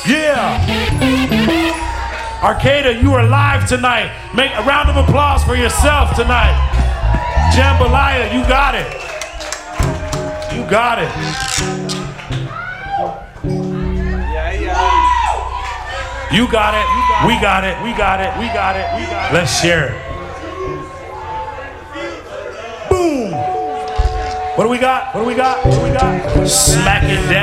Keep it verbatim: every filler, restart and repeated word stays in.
Yeah. Arcata, you are live tonight. Make a round of applause for yourself tonight. Jambalaya, you got it. You got it. Yeah, yeah. You got it. We got it. We got it. We got it. We got it. Let's share it. Boom. What do we got? What do we got? What do we got? Smack it down.